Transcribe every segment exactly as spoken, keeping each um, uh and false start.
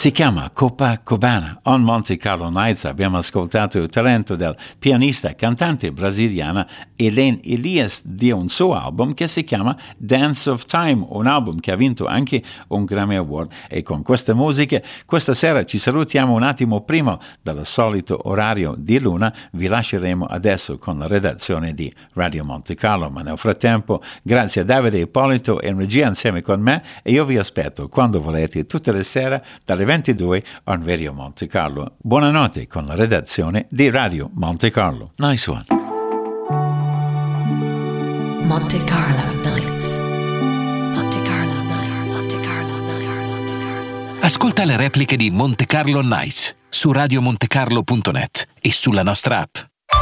si chiama Copacabana. On Monte Carlo Nights abbiamo ascoltato il talento del pianista e cantante brasiliana Elaine Elias di un suo album che si chiama Dance of Time, un album che ha vinto anche un Grammy Award. E con queste musiche questa sera ci salutiamo un attimo prima del solito orario di Luna. Vi lasceremo adesso con la redazione di Radio Monte Carlo, ma nel frattempo grazie a Davide Ippolito in regia insieme con me, e io vi aspetto quando volete tutte le sere dalle ventidue on Radio Monte Carlo. Buonanotte con la redazione di Radio Monte Carlo. Nice one. Monte Carlo Nights. Monte Carlo Nights. Monte Carlo Nights. Ascolta le repliche di Monte Carlo Nights su radio monte carlo punto net e sulla nostra app.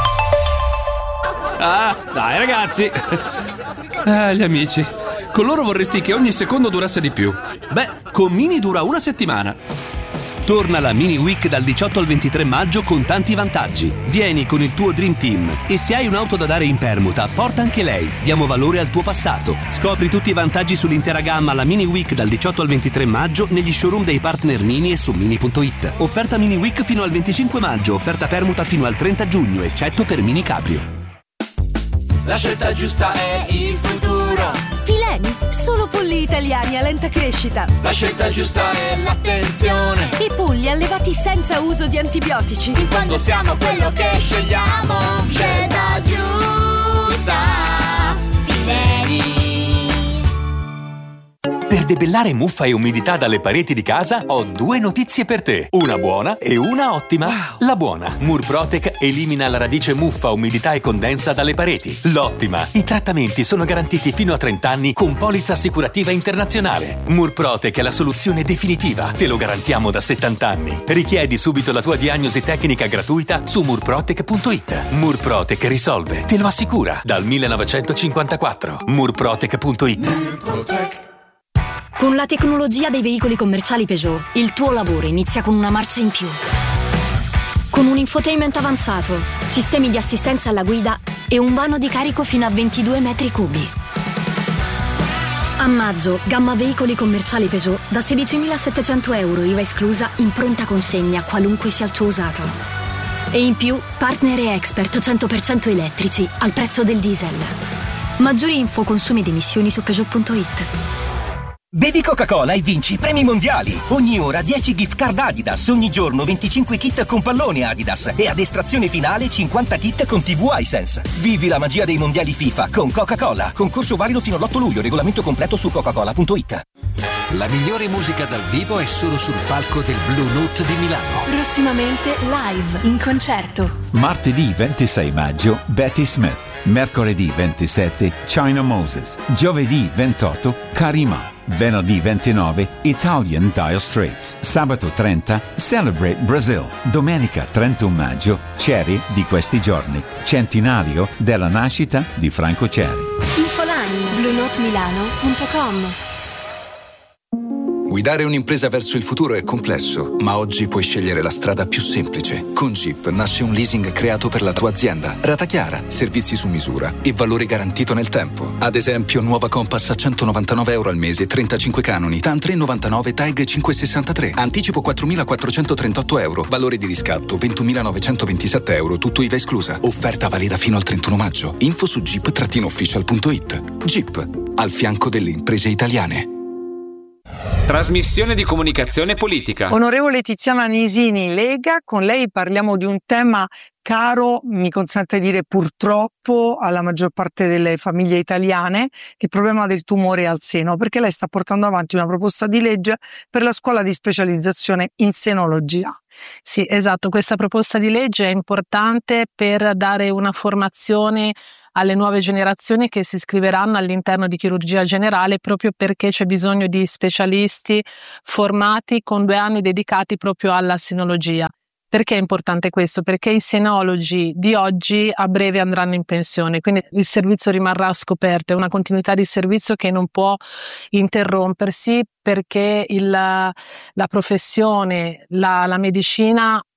Ah, dai ragazzi. Ah, gli amici. Con loro vorresti che ogni secondo durasse di più. Beh, con Mini dura una settimana. Torna la Mini Week dal diciotto al ventitré maggio con tanti vantaggi. Vieni con il tuo Dream Team e se hai un'auto da dare in permuta, porta anche lei. Diamo valore al tuo passato. Scopri tutti i vantaggi sull'intera gamma alla Mini Week dal diciotto al ventitré maggio negli showroom dei partner Mini e su mini punto it. Offerta Mini Week fino al venticinque maggio, offerta permuta fino al trenta giugno, eccetto per Mini Cabrio. La scelta giusta è il futuro. Fileni, solo polli italiani a lenta crescita. La scelta giusta è l'attenzione. I polli allevati senza uso di antibiotici. In quando siamo quello che scegliamo. Scelta giusta. Fileni. Per debellare muffa e umidità dalle pareti di casa ho due notizie per te, una buona e una ottima. Wow. La buona, Murprotec elimina la radice muffa, umidità e condensa dalle pareti. L'ottima, i trattamenti sono garantiti fino a trenta anni con polizza assicurativa internazionale. Murprotec è la soluzione definitiva, te lo garantiamo da settanta anni. Richiedi subito la tua diagnosi tecnica gratuita su murprotec punto it. Murprotec risolve, te lo assicura, dal millenovecentocinquantaquattro. murprotec punto it. Murprotec. Con la tecnologia dei veicoli commerciali Peugeot, il tuo lavoro inizia con una marcia in più. Con un infotainment avanzato, sistemi di assistenza alla guida e un vano di carico fino a ventidue metri cubi. A maggio, gamma veicoli commerciali Peugeot da sedicimilasettecento euro I V A esclusa in pronta consegna, qualunque sia il tuo usato. E in più, partner e expert cento per cento elettrici al prezzo del diesel. Maggiori info, consumi ed emissioni su Peugeot punto it. Bevi Coca-Cola e vinci i premi mondiali. Ogni ora dieci gift card Adidas, ogni giorno venticinque kit con pallone Adidas e ad estrazione finale cinquanta kit con tivù iSense. Vivi la magia dei mondiali FIFA con Coca-Cola. Concorso valido fino all'otto luglio, regolamento completo su coca cola punto it. La migliore musica dal vivo è solo sul palco del Blue Note di Milano. Prossimamente live, in concerto. Martedì ventisei maggio Betty Smith. Mercoledì ventisette China Moses. Giovedì ventotto Karima. Venerdì ventinove Italian Dire Straits. Sabato trenta Celebrate Brazil. Domenica trentuno maggio Cherry di questi giorni, centenario della nascita di Franco Cherry. Infoline blue note milano punto com. Guidare un'impresa verso il futuro è complesso, ma oggi puoi scegliere la strada più semplice. Con Jeep nasce un leasing creato per la tua azienda. Rata chiara, servizi su misura e valore garantito nel tempo. Ad esempio, nuova Compass a centonovantanove euro al mese, trentacinque canoni, TAN tre virgola novantanove, TAG cinquecentosessantatré. Anticipo quattromilaquattrocentotrentotto euro. Valore di riscatto ventumilanovecentovantisette euro, tutto I V A esclusa. Offerta valida fino al trentuno maggio. Info su jeep official punto it. Jeep, al fianco delle imprese italiane. Trasmissione di comunicazione politica. Onorevole Tiziana Nisini, Lega, con lei parliamo di un tema caro, mi consente di dire purtroppo, alla maggior parte delle famiglie italiane, il problema del tumore al seno, perché lei sta portando avanti una proposta di legge per la scuola di specializzazione in senologia. Sì, esatto, questa proposta di legge è importante per dare una formazione alle nuove generazioni che si iscriveranno all'interno di chirurgia generale, proprio perché c'è bisogno di specialisti formati con due anni dedicati proprio alla senologia. Perché è importante questo? Perché i senologi di oggi a breve andranno in pensione, quindi il servizio rimarrà scoperto, è una continuità di servizio che non può interrompersi, perché il, la professione, la, la medicina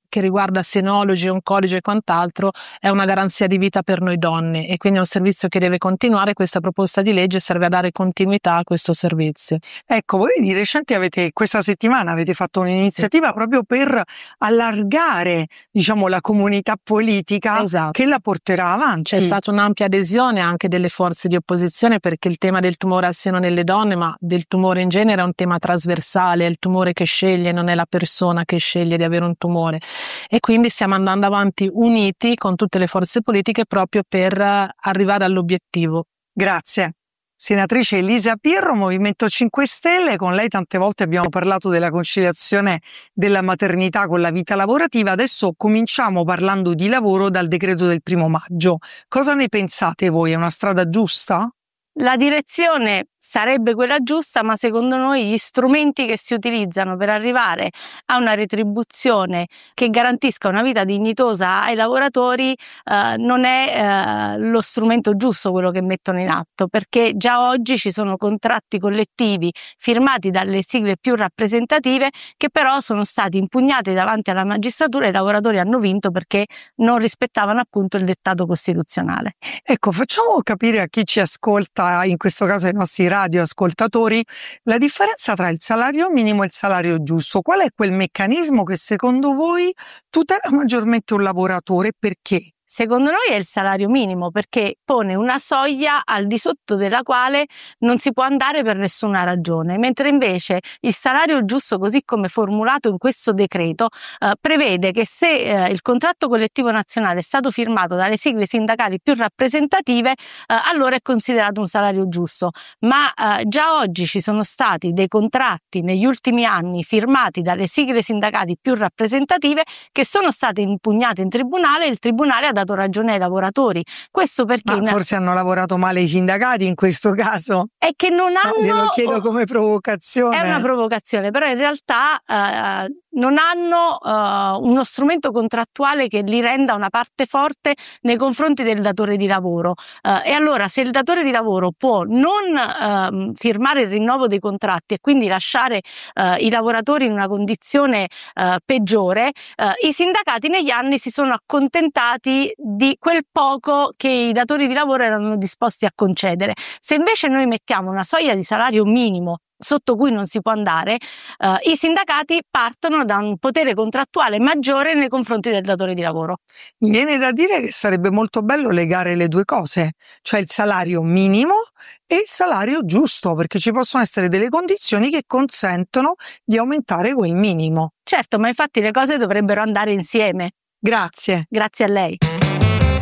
che riguarda senologi, oncologi e quant'altro è una garanzia di vita per noi donne e quindi è un servizio che deve continuare. Questa proposta di legge serve a dare continuità a questo servizio. Ecco, voi di recente avete, questa settimana avete fatto un'iniziativa sì. proprio per allargare, diciamo, la comunità politica esatto. che la porterà avanti. C'è stata un'ampia adesione anche delle forze di opposizione, perché il tema del tumore al seno nelle donne, ma del tumore in genere, è un tema trasversale, è il tumore che sceglie, non è la persona che sceglie di avere un tumore. E quindi stiamo andando avanti uniti con tutte le forze politiche proprio per arrivare all'obiettivo. Grazie. Senatrice Elisa Pirro, Movimento cinque Stelle, con lei tante volte abbiamo parlato della conciliazione della maternità con la vita lavorativa. Adesso cominciamo parlando di lavoro dal decreto del primo maggio. Cosa ne pensate voi? È una strada giusta? La direzione sarebbe quella giusta, ma secondo noi gli strumenti che si utilizzano per arrivare a una retribuzione che garantisca una vita dignitosa ai lavoratori eh, non è eh, lo strumento giusto quello che mettono in atto, perché già oggi ci sono contratti collettivi firmati dalle sigle più rappresentative che però sono stati impugnati davanti alla magistratura e i lavoratori hanno vinto perché non rispettavano appunto il dettato costituzionale. Ecco, facciamo capire a chi ci ascolta, in questo caso ai nostri radioascoltatori, la differenza tra il salario minimo e il salario giusto. Qual è quel meccanismo che secondo voi tutela maggiormente un lavoratore? Perché? Secondo noi è il salario minimo, perché pone una soglia al di sotto della quale non si può andare per nessuna ragione, mentre invece il salario giusto, così come formulato in questo decreto, eh, prevede che se eh, il contratto collettivo nazionale è stato firmato dalle sigle sindacali più rappresentative, eh, allora è considerato un salario giusto. Ma eh, già oggi ci sono stati dei contratti negli ultimi anni firmati dalle sigle sindacali più rappresentative che sono state impugnate in tribunale e il tribunale ha dato ragione ai lavoratori. Questo perché Ma forse hanno lavorato male i sindacati in questo caso? È che non hanno... No, glielo chiedo come provocazione. È una provocazione, però in realtà eh, non hanno eh, uno strumento contrattuale che li renda una parte forte nei confronti del datore di lavoro. Eh, e allora se il datore di lavoro può non eh, firmare il rinnovo dei contratti e quindi lasciare eh, i lavoratori in una condizione eh, peggiore, eh, i sindacati negli anni si sono accontentati di quel poco che i datori di lavoro erano disposti a concedere. Se invece noi mettiamo una soglia di salario minimo sotto cui non si può andare, eh, i sindacati partono da un potere contrattuale maggiore nei confronti del datore di lavoro. Mi viene da dire che sarebbe molto bello legare le due cose, cioè il salario minimo e il salario giusto, perché ci possono essere delle condizioni che consentono di aumentare quel minimo. Certo, ma infatti le cose dovrebbero andare insieme. Grazie. Grazie a lei.